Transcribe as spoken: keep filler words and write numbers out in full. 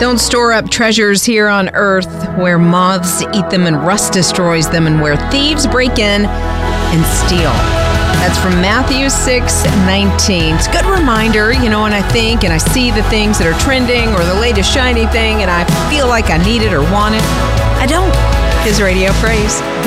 Don't store up treasures here on earth where moths eat them and rust destroys them and where thieves break in and steal. That's from Matthew six nineteen. It's a good reminder, you know, when I think and I see the things that are trending or the latest shiny thing and I feel like I need it or want it. I don't. His radio phrase.